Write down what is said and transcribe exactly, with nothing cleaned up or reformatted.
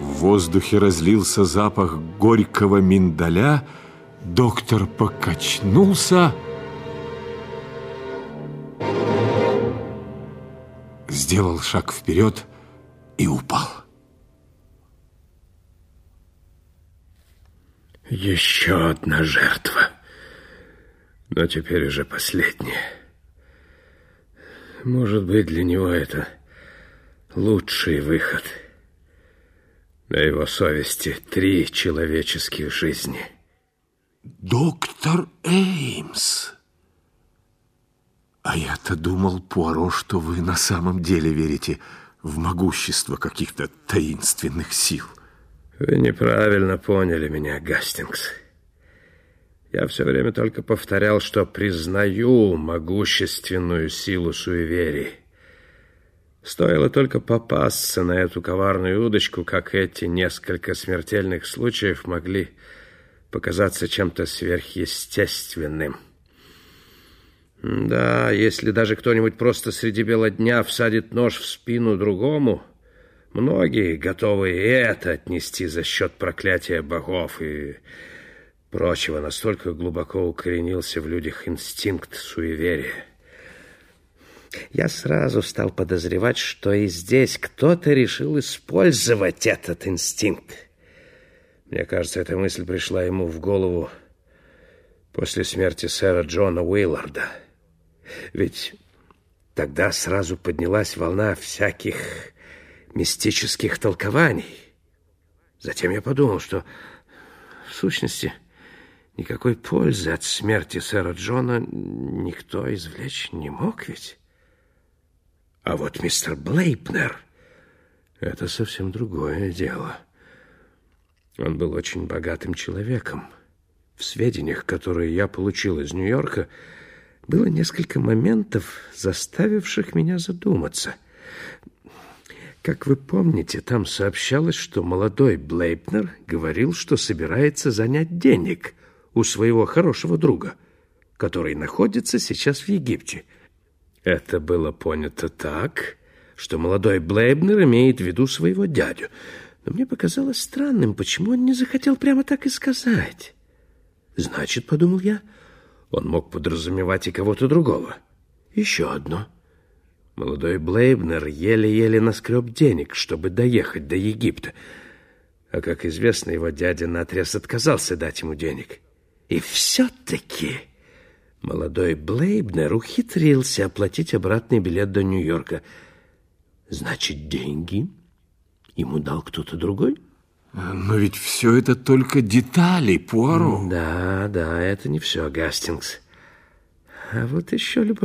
В воздухе разлился запах горького миндаля. Доктор покачнулся, сделал шаг вперед и упал. Еще одна жертва, но теперь уже последняя. Может быть, для него это лучший выход. На его совести три человеческих жизни. Доктор Эймс, а я-то думал, Пуаро, что вы на самом деле верите в могущество каких-то таинственных сил. Вы неправильно поняли меня, Гастингс. Я все время только повторял, что признаю могущественную силу суеверий. Стоило только попасться на эту коварную удочку, как эти несколько смертельных случаев могли показаться чем-то сверхъестественным. Да, если даже кто-нибудь просто среди бела дня всадит нож в спину другому, многие готовы и это отнести за счет проклятия богов и прочего. Настолько глубоко укоренился в людях инстинкт суеверия. Я сразу стал подозревать, что и здесь кто-то решил использовать этот инстинкт. Мне кажется, эта мысль пришла ему в голову после смерти сэра Джона Уилларда. Ведь тогда сразу поднялась волна всяких мистических толкований. Затем я подумал, что в сущности никакой пользы от смерти сэра Джона никто извлечь не мог ведь. А вот мистер Блейпнер — это совсем другое дело. Он был очень богатым человеком. В сведениях, которые я получил из Нью-Йорка, было несколько моментов, заставивших меня задуматься. Как вы помните, там сообщалось, что молодой Блейпнер говорил, что собирается занять денег у своего хорошего друга, который находится сейчас в Египте. Это было понято так, что молодой Блейпнер имеет в виду своего дядю. Но мне показалось странным, почему он не захотел прямо так и сказать. Значит, подумал я, он мог подразумевать и кого-то другого. Еще одно. Молодой Блейпнер еле-еле наскреб денег, чтобы доехать до Египта. А, как известно, его дядя наотрез отказался дать ему денег. И все-таки молодой Блейпнер ухитрился оплатить обратный билет до Нью-Йорка. Значит, деньги ему дал кто-то другой? Но ведь все это только детали, Пуаро. Да, да, это не все, Гастингс. А вот еще любопытно.